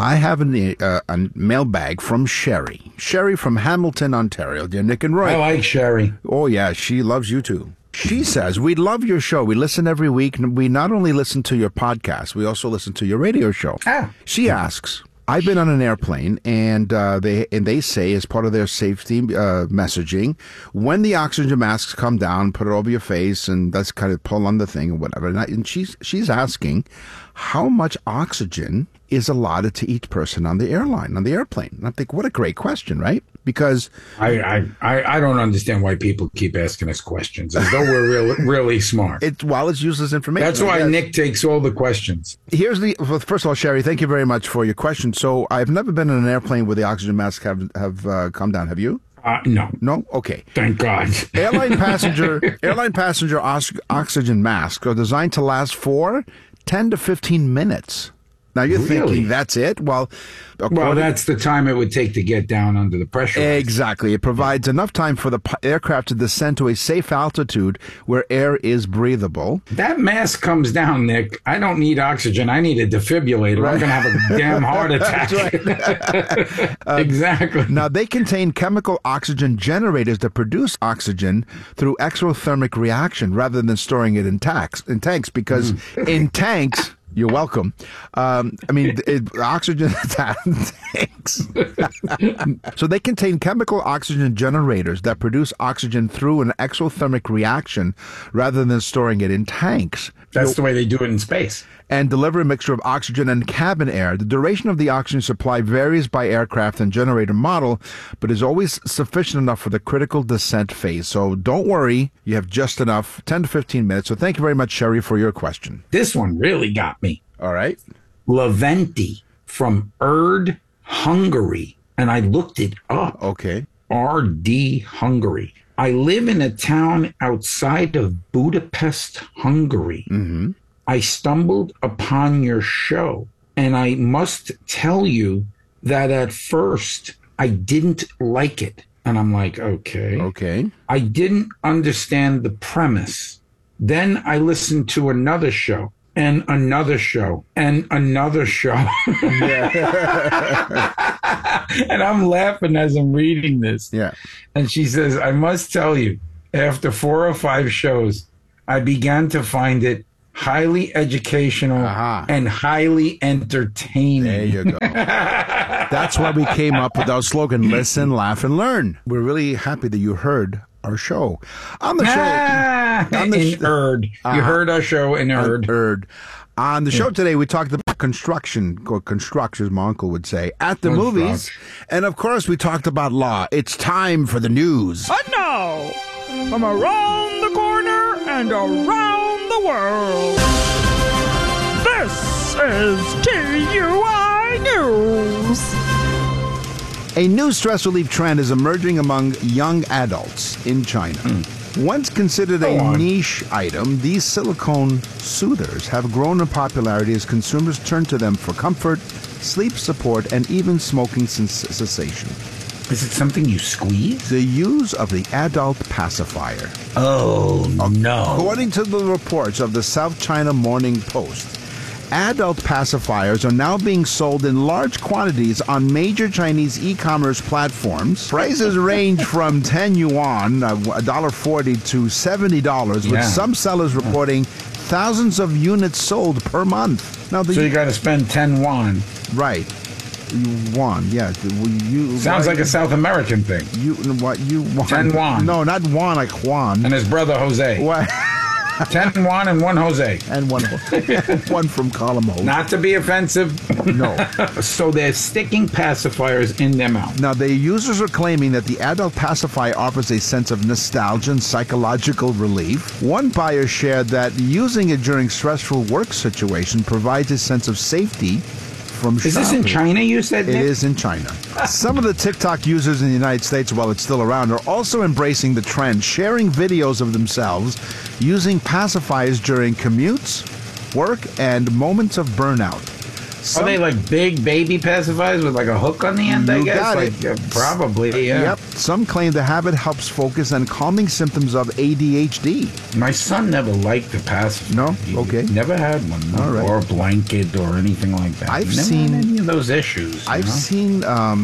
I have a mailbag from Sherry. Sherry from Hamilton, Ontario. Dear Nick and Roy. I like Sherry. Oh, yeah, she loves you too. She says, we love your show. We listen every week. We not only listen to your podcast, we also listen to your radio show. She asks, I've been on an airplane, and they say, as part of their safety messaging, when the oxygen masks come down, put it over your face, and that's kind of pull on the thing or whatever. And she's asking, how much oxygen is allotted to each person on the airplane? And I think, what a great question, right? Because I don't understand why people keep asking us questions as though we're really smart. It's useless information. That's why Nick takes all the questions. First of all, Sherry, thank you very much for your question. So I've never been in an airplane where the oxygen masks have come down. Have you? No. No? Okay. Thank God. Airline passenger oxygen masks are designed to last for 10 to 15 minutes. Now, you're thinking, that's it? Well, that's the time it would take to get down under the pressure. Exactly. It provides enough time for the aircraft to descend to a safe altitude where air is breathable. That mask comes down, Nick. I don't need oxygen. I need a defibrillator. Right. I'm going to have a damn heart attack. That's right. Exactly. Now, they contain chemical oxygen generators that produce oxygen through exothermic reaction rather than storing it in tanks because in tanks... You're welcome. Oxygen tanks. So they contain chemical oxygen generators that produce oxygen through an exothermic reaction rather than storing it in tanks. That's the way they do it in space. And deliver a mixture of oxygen and cabin air. The duration of the oxygen supply varies by aircraft and generator model, but is always sufficient enough for the critical descent phase. So don't worry, you have just enough, 10 to 15 minutes. So thank you very much, Sherry, for your question. This one really got me. All right. Leventi from Erd, Hungary. And I looked it up. Okay. RD, Hungary. I live in a town outside of Budapest, Hungary. Mm-hmm. I stumbled upon your show, and I must tell you that at first I didn't like it. And I'm like, okay. I didn't understand the premise. Then I listened to another show and another show and another show. And I'm laughing as I'm reading this. Yeah. And she says, I must tell you, after 4 or 5 shows, I began to find it highly educational and highly entertaining. There you go. That's why we came up with our slogan, listen, laugh, and learn. We're really happy that you heard our show. On the show. You heard our show in Erd. On the show today, we talked about construction, as my uncle would say, at the movies. And, of course, we talked about law. It's time for the news. And now, from around the corner and around the world, this is TUI News. A new stress relief trend is emerging among young adults in China. Once considered a niche item, these silicone soothers have grown in popularity as consumers turn to them for comfort, sleep support, and even smoking cessation. Is it something you squeeze? The use of the adult pacifier. Oh, no. According to the reports of the South China Morning Post, adult pacifiers are now being sold in large quantities on major Chinese e-commerce platforms. Prices range from 10 yuan, $1.40, to $70, with some sellers reporting thousands of units sold per month. Now, so you got to spend 10 yuan. Right. Yuan, yeah. Sounds like a South American thing. You 10 yuan. No, not Juan, like Juan. And his brother Jose. What? 10 yuan and 1 Jose. And one from Colombo. Not to be offensive. No. So they're sticking pacifiers in their mouth. Now, the users are claiming that the adult pacifier offers a sense of nostalgia and psychological relief. One buyer shared that using it during stressful work situation provides a sense of safety from shopping. Is this in China, you said, Nick? It is in China. Some of the TikTok users in the United States, while it's still around, are also embracing the trend, sharing videos of themselves using pacifiers during commutes, work, and moments of burnout. Are they like big baby pacifiers with like a hook on the end, I guess? Got it. Probably, yeah. Yep. Some claim the habit helps focus on calming symptoms of ADHD. My son never liked the pacifier. No? Okay. Never had one. No. All right. Or a blanket or anything like that. I've never seen had any of those issues. I've seen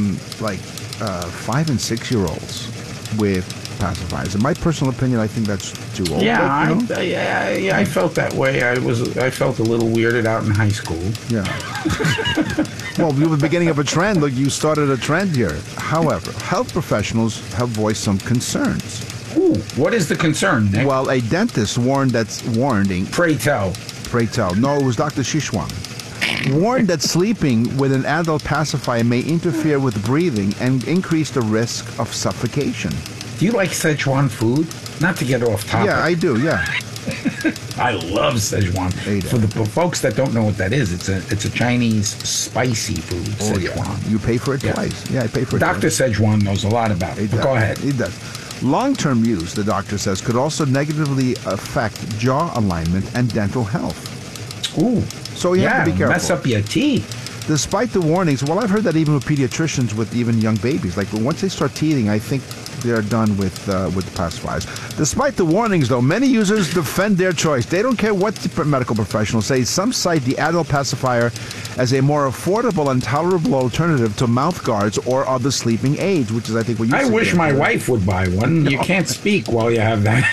5 and 6 year olds with pacifiers. In my personal opinion, I think that's too old. Yeah, I felt that way. I felt a little weirded out in high school. Yeah. Well, you were the beginning of a trend. Look, you started a trend here. However, health professionals have voiced some concerns. Ooh, what is the concern, Nick? Well, a dentist warned. Pray tell. No, it was Dr. Shishwan. Warned that sleeping with an adult pacifier may interfere with breathing and increase the risk of suffocation. Do you like Szechuan food? Not to get off topic. Yeah, I do, yeah. I love Szechuan. For the folks that don't know what that is, it's a Chinese spicy food, Szechuan. Yeah. You pay for it twice. Yeah, I pay for it Dr. twice. Szechuan knows a lot about it. Go ahead. He does. Long-term use, the doctor says, could also negatively affect jaw alignment and dental health. Ooh. So you have to be careful. Mess up your teeth. Despite the warnings, well, I've heard that even with pediatricians, with even young babies, like once they start teething, I think they're done with the pacifiers. Despite the warnings, though, many users defend their choice. They don't care what the medical professionals say. Some cite the adult pacifier as a more affordable and tolerable alternative to mouth guards or other sleeping aids, which is, I think, what you said. I wish my wife would buy one. No. You can't speak while you have that.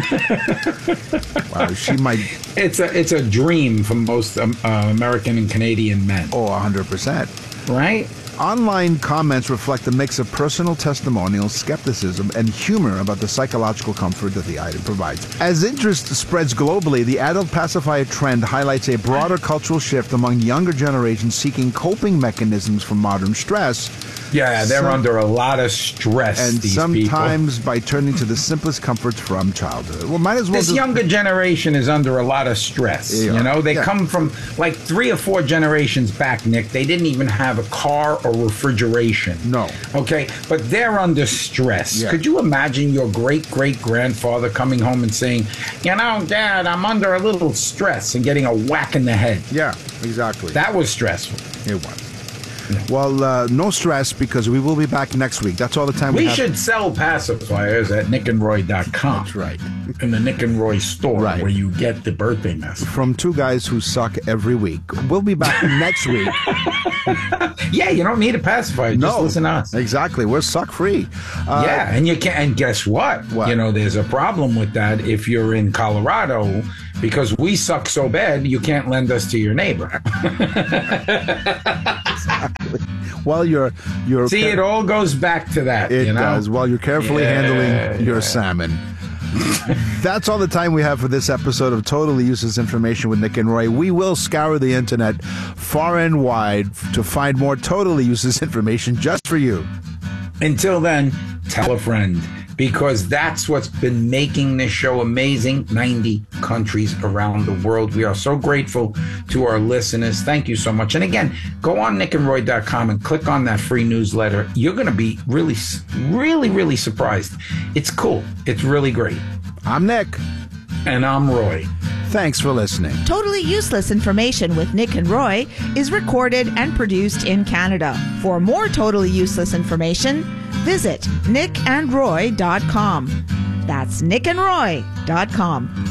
Wow, she might. It's a dream for most American and Canadian men. Oh, 100%. Right? Online comments reflect a mix of personal testimonials, skepticism, and humor about the psychological comfort that the item provides. As interest spreads globally, the adult pacifier trend highlights a broader cultural shift among younger generations seeking coping mechanisms for modern stress. Yeah, they're under a lot of stress, and these sometimes people. By turning to the simplest comforts from childhood. Well, might as well. This younger generation is under a lot of stress. Yeah. You know, they come from like 3 or 4 generations back, Nick. They didn't even have a car or refrigeration. No. Okay, but they're under stress. Yeah. Could you imagine your great-great-grandfather coming home and saying, you know, Dad, I'm under a little stress, and getting a whack in the head? Yeah, exactly. That was stressful. It was. Well, no stress, because we will be back next week. That's all the time we have. We should sell pacifiers at nickandroy.com. That's right. In the Nick and Roy store, where you get the birthday message. From 2 guys who suck every week. We'll be back next week. Yeah, you don't need a pacifier. Just listen to us. Exactly. We're suck-free. Yeah, and you can. And guess what? You know, there's a problem with that if you're in Colorado, because we suck so bad, you can't lend us to your neighbor. Well, you're see, it all goes back to that. It you know? does. While you're carefully handling your salmon. That's all the time we have for this episode of Totally Useless Information with Nick and Roy. We will scour the internet far and wide to find more totally useless information just for you. Until then, tell a friend, because that's what's been making this show amazing. 90 countries around the world. We are so grateful to our listeners. Thank you so much. And again, go on nickandroy.com and click on that free newsletter. You're going to be really, really, really surprised. It's cool. It's really great. I'm Nick. And I'm Roy. Thanks for listening. Totally Useless Information with Nick and Roy is recorded and produced in Canada. For more totally useless information, visit nickandroy.com. That's nickandroy.com.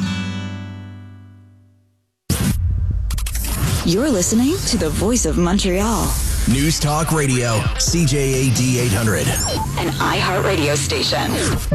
You're listening to the Voice of Montreal. News Talk Radio, CJAD 800. An iHeartRadio station.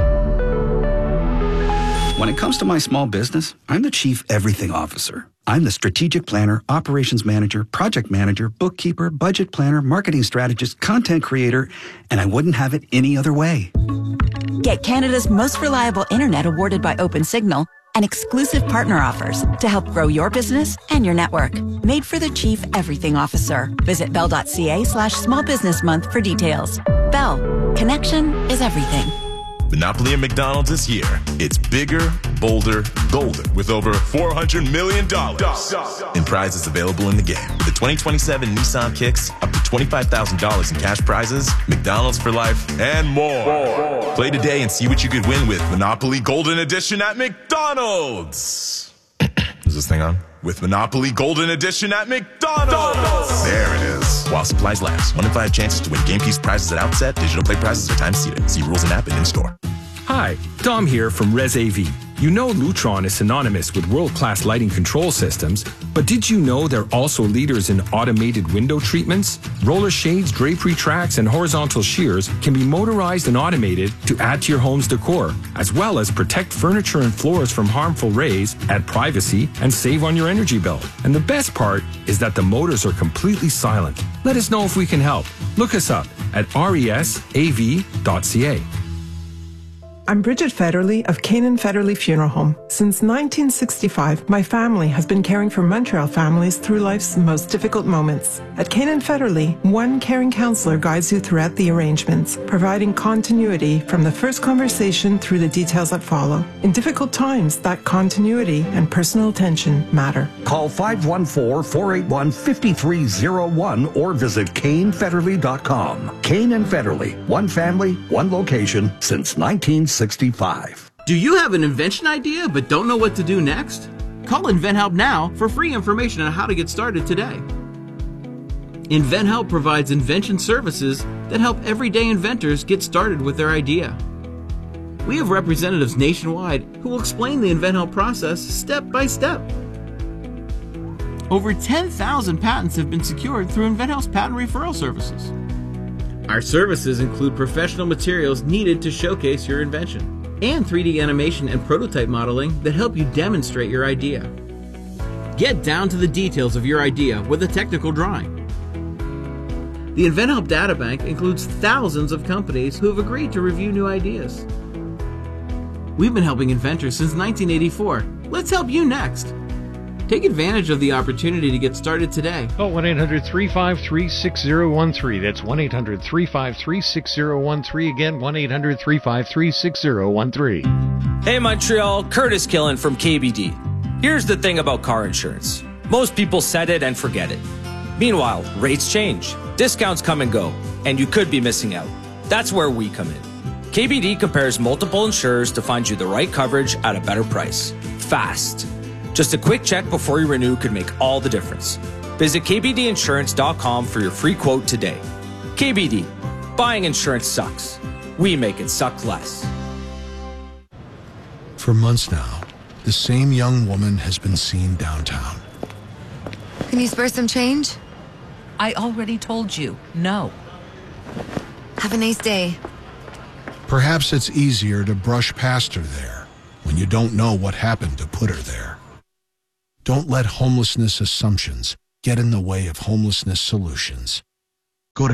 When it comes to my small business, I'm the Chief Everything Officer. I'm the strategic planner, operations manager, project manager, bookkeeper, budget planner, marketing strategist, content creator, and I wouldn't have it any other way. Get Canada's most reliable internet awarded by OpenSignal and exclusive partner offers to help grow your business and your network. Made for the Chief Everything Officer. Visit bell.ca/small business month for details. Bell. Connection is everything. Monopoly at McDonald's this year. It's bigger, bolder, golden, with over $400 million in prizes available in the game. With the 2027 Nissan Kicks, up to $25,000 in cash prizes, McDonald's for life, and more. Play today and see what you could win with Monopoly Golden Edition at McDonald's. Is this thing on? with Monopoly Golden Edition at McDonald's. There it is. While supplies last. 1 in 5 chances to win game piece prizes at outset. Digital play prizes are time seated. See rules and app and in-store. Hi, Dom here from Res AV. You know Lutron is synonymous with world-class lighting control systems, but did you know they're also leaders in automated window treatments? Roller shades, drapery tracks, and horizontal shears can be motorized and automated to add to your home's decor, as well as protect furniture and floors from harmful rays, add privacy, and save on your energy bill. And the best part is that the motors are completely silent. Let us know if we can help. Look us up at resav.ca. I'm Bridget Federley of Canaan Federley Funeral Home. Since 1965, my family has been caring for Montreal families through life's most difficult moments. At Canaan Federley, one caring counselor guides you throughout the arrangements, providing continuity from the first conversation through the details that follow. In difficult times, that continuity and personal attention matter. Call 514-481-5301 or visit CainFederley.com. Cain and Federley, one family, one location since 1965. Do you have an invention idea but don't know what to do next? Call InventHelp now for free information on how to get started today. InventHelp provides invention services that help everyday inventors get started with their idea. We have representatives nationwide who will explain the InventHelp process step by step. Over 10,000 patents have been secured through InventHelp's patent referral services. Our services include professional materials needed to showcase your invention, and 3D animation and prototype modeling that help you demonstrate your idea. Get down to the details of your idea with a technical drawing. The InventHelp Databank includes thousands of companies who have agreed to review new ideas. We've been helping inventors since 1984. Let's help you next. Take advantage of the opportunity to get started today. Call 1-800-353-6013. That's 1-800-353-6013. Again, 1-800-353-6013. Hey Montreal, Curtis Killen from KBD. Here's the thing about car insurance. Most people set it and forget it. Meanwhile, rates change, discounts come and go, and you could be missing out. That's where we come in. KBD compares multiple insurers to find you the right coverage at a better price. Fast. Just a quick check before you renew could make all the difference. Visit kbdinsurance.com for your free quote today. KBD. Buying insurance sucks. We make it suck less. For months now, the same young woman has been seen downtown. Can you spare some change? I already told you, no. Have a nice day. Perhaps it's easier to brush past her there when you don't know what happened to put her there. Don't let homelessness assumptions get in the way of homelessness solutions. Go to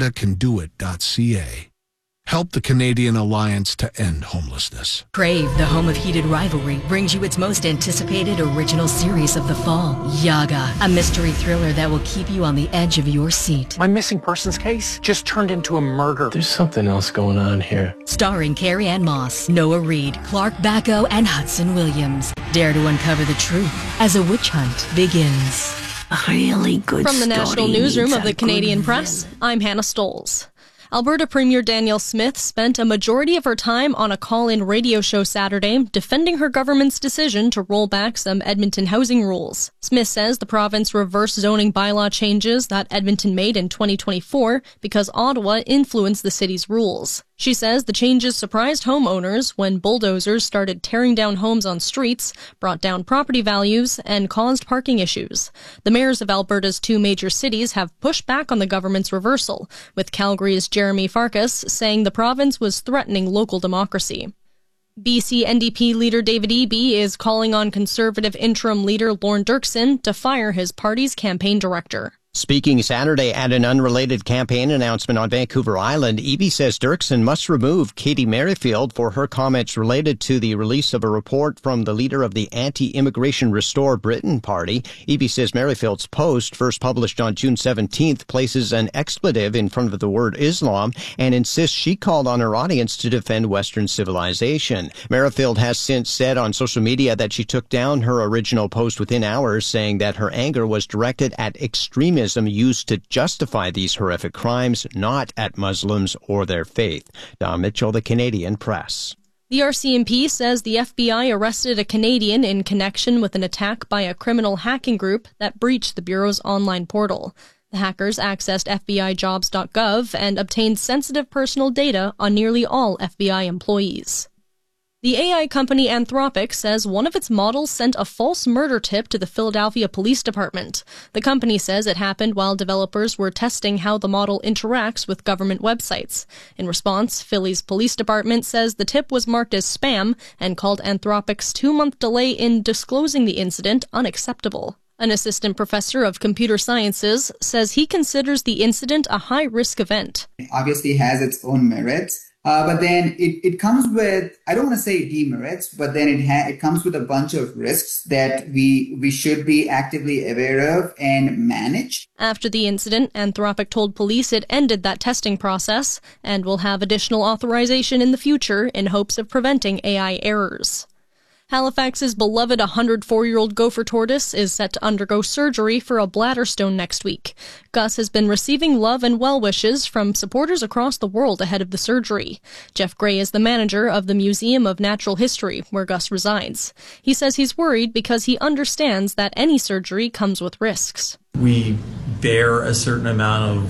CanadaCanDoIt.ca. Help the Canadian Alliance to End Homelessness. Crave, the home of heated rivalry, brings you its most anticipated original series of the fall, Yaga, a mystery thriller that will keep you on the edge of your seat. My missing persons case just turned into a murder. There's something else going on here. Starring Carrie Ann Moss, Noah Reid, Clark Bacco, and Hudson Williams. Dare to uncover the truth as a witch hunt begins. A really good From the National Newsroom of the Canadian Press, I'm Hannah Stoles. Alberta Premier Danielle Smith spent a majority of her time on a call-in radio show Saturday defending her government's decision to roll back some Edmonton housing rules. Smith says the province reversed zoning bylaw changes that Edmonton made in 2024 because Ottawa influenced the city's rules. She says the changes surprised homeowners when bulldozers started tearing down homes on streets, brought down property values, and caused parking issues. The mayors of Alberta's two major cities have pushed back on the government's reversal, with Calgary's Jeremy Farkas saying the province was threatening local democracy. BC NDP leader David Eby is calling on Conservative interim leader Lorne Dirksen to fire his party's campaign director. Speaking Saturday at an unrelated campaign announcement on Vancouver Island, Eby says Dirksen must remove Katie Merrifield for her comments related to the release of a report from the leader of the anti-immigration Restore Britain party. Eby says Merrifield's post, first published on June 17th, places an expletive in front of the word Islam and insists she called on her audience to defend Western civilization. Merrifield has since said on social media that she took down her original post within hours, saying that her anger was directed at extremism used to justify these horrific crimes, not at Muslims or their faith. Don Mitchell, The Canadian Press. The RCMP says the FBI arrested a Canadian in connection with an attack by a criminal hacking group that breached the Bureau's online portal. The hackers accessed FBIJobs.gov and obtained sensitive personal data on nearly all FBI employees. The AI company Anthropic says one of its models sent a false murder tip to the Philadelphia Police Department. The company says it happened while developers were testing how the model interacts with government websites. In response, Philly's police department says the tip was marked as spam and called Anthropic's 2-month delay in disclosing the incident unacceptable. An assistant professor of computer sciences says he considers the incident a high-risk event. It obviously has its own merits. But then it comes with, I don't want to say demerits, but then it comes with a bunch of risks that we should be actively aware of and manage. After the incident, Anthropic told police it ended that testing process and will have additional authorization in the future in hopes of preventing AI errors. Halifax's beloved 104-year-old gopher tortoise is set to undergo surgery for a bladder stone next week. Gus has been receiving love and well wishes from supporters across the world ahead of the surgery. Jeff Gray is the manager of the Museum of Natural History, where Gus resides. He says he's worried because he understands that any surgery comes with risks. We bear a certain amount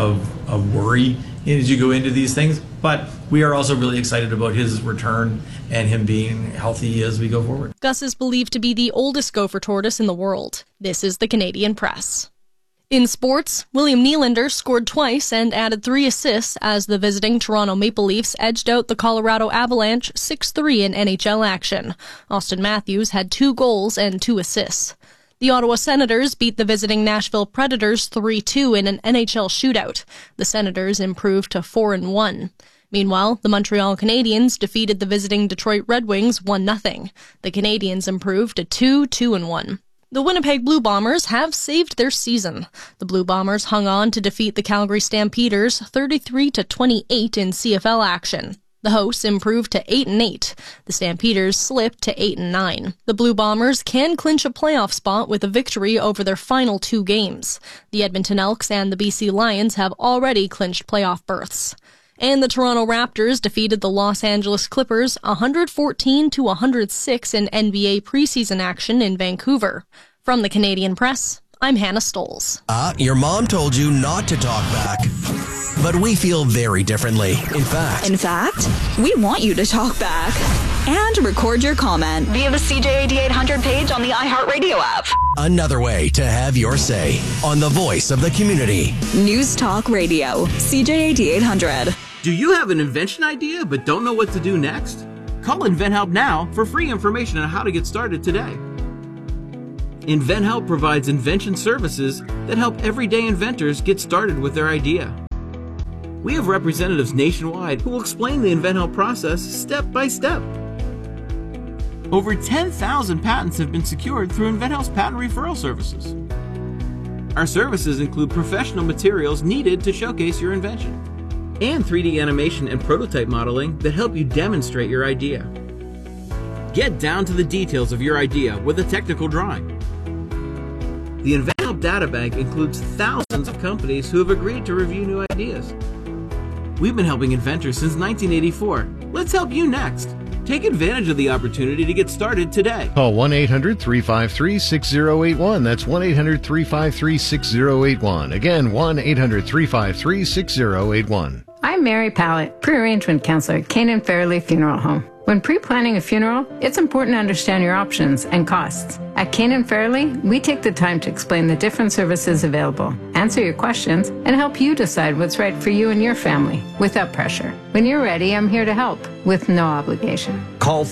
of worry as you go into these things, but we are also really excited about his return and him being healthy as we go forward. Gus is believed to be the oldest gopher tortoise in the world. This is the Canadian Press. In sports, William Nylander scored twice and added 3 assists as the visiting Toronto Maple Leafs edged out the Colorado Avalanche 6-3 in NHL action. Austin Matthews had 2 goals and 2 assists. The Ottawa Senators beat the visiting Nashville Predators 3-2 in an NHL shootout. The Senators improved to 4-1. Meanwhile, the Montreal Canadiens defeated the visiting Detroit Red Wings 1-0. The Canadiens improved to 2-1. The Winnipeg Blue Bombers have saved their season. The Blue Bombers hung on to defeat the Calgary Stampeders 33-28 in CFL action. The hosts improved to 8-8. The Stampeders slipped to 8-9. The Blue Bombers can clinch a playoff spot with a victory over their final 2 games. The Edmonton Elks and the BC Lions have already clinched playoff berths. And the Toronto Raptors defeated the Los Angeles Clippers 114-106 in NBA preseason action in Vancouver. From the Canadian Press, I'm Hannah Stolz. Your mom told you not to talk back. But we feel very differently. In fact, we want you to talk back and record your comment via the CJAD 800 page on the iHeartRadio app. Another way to have your say on the voice of the community. News Talk Radio, CJAD 800. Do you have an invention idea but don't know what to do next? Call InventHelp now for free information on how to get started today. InventHelp provides invention services that help everyday inventors get started with their idea. We have representatives nationwide who will explain the InventHelp process step by step. Over 10,000 patents have been secured through InventHelp's patent referral services. Our services include professional materials needed to showcase your invention, and 3D animation and prototype modeling that help you demonstrate your idea. Get down to the details of your idea with a technical drawing. The InventHelp Databank includes thousands of companies who have agreed to review new ideas. We've been helping inventors since 1984. Let's help you next. Take advantage of the opportunity to get started today. Call 1-800-353-6081. That's 1-800-353-6081. Again, 1-800-353-6081. I'm Mary Pallett, pre-arrangement counselor at Canaan Fairley Funeral Home. When pre-planning a funeral, it's important to understand your options and costs. At Canaan Fairley, we take the time to explain the different services available, answer your questions, and help you decide what's right for you and your family without pressure. When you're ready, I'm here to help with no obligation. Call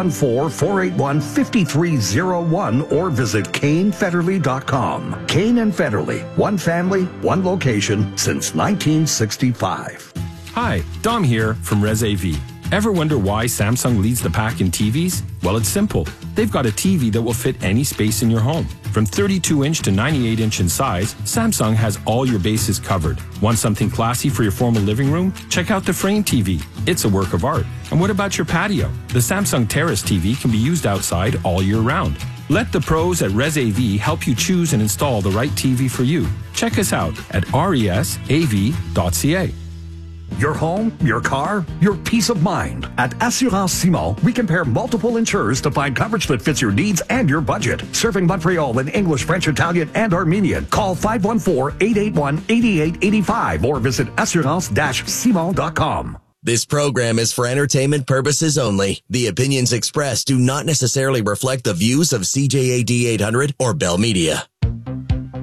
514-481-5301 or visit CainFederley.com. Cain and Federley, one family, one location since 1965. Hi, Dom here from Res AV. Ever wonder why Samsung leads the pack in TVs? Well, it's simple. They've got a TV that will fit any space in your home. From 32-inch to 98-inch in size, Samsung has all your bases covered. Want something classy for your formal living room? Check out the Frame TV. It's a work of art. And what about your patio? The Samsung Terrace TV can be used outside all year round. Let the pros at Res AV help you choose and install the right TV for you. Check us out at resav.ca. Your home, your car, your peace of mind. At Assurance Simon, we compare multiple insurers to find coverage that fits your needs and your budget. Serving Montreal in English, French, Italian, and Armenian. Call 514-881-8885 or visit assurance-simon.com. This program is for entertainment purposes only. The opinions expressed do not necessarily reflect the views of CJAD 800 or Bell Media.